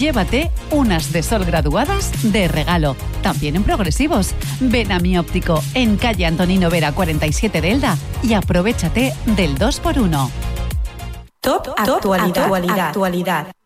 Llévate unas de sol graduadas de regalo, también en progresivos. Ven a Mi Óptico en calle Antonino Vera 47 de Elda y aprovéchate del 2x1. Top Actualidad.